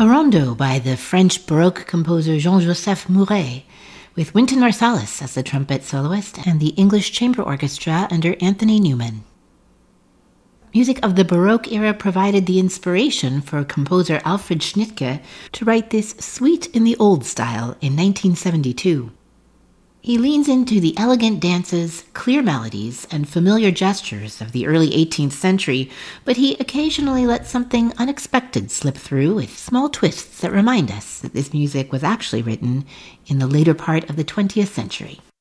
A rondo by the French Baroque composer Jean-Joseph Mouret, with Wynton Marsalis as the trumpet soloist and the English Chamber Orchestra under Anthony Newman. Music of the Baroque era provided the inspiration for composer Alfred Schnittke to write this Suite in the Old style in 1972. He leans into the elegant dances, clear melodies, and familiar gestures of the early 18th century, but he occasionally lets something unexpected slip through with small twists that remind us that this music was actually written in the later part of the 20th century.